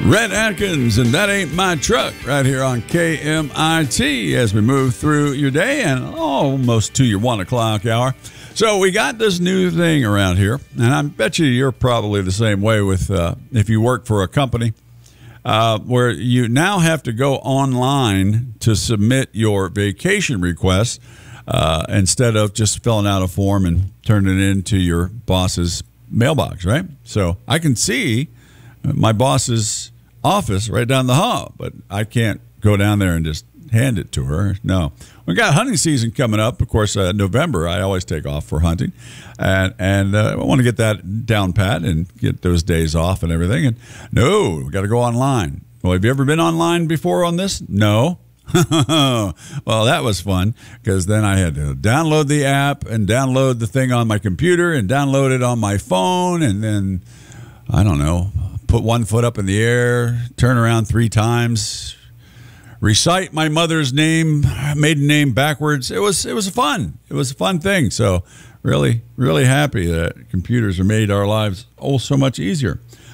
Rhett Atkins, and That Ain't My Truck, right here on KMIT as we move through your day and almost to your 1 o'clock hour. So we got this new thing around here, and I bet you're probably the same way with if you work for a company where you now have to go online to submit your vacation request instead of just filling out a form and turning it into your boss's mailbox, right? So I can see my boss's office right down the hall, but I can't go down there and just hand it to her. No. We got hunting season coming up. Of course, November, I always take off for hunting. And I want to get that down pat and get those days off and everything. And no, we got to go online. Well, have you ever been online before on this? No. Well, that was fun because then I had to download the app and download the thing on my computer and download it on my phone. And then, I don't know, put one foot up in the air, turn around 3 times, recite my mother's name, maiden name backwards. It was fun. It was a fun thing. So really, really happy that computers have made our lives so much easier.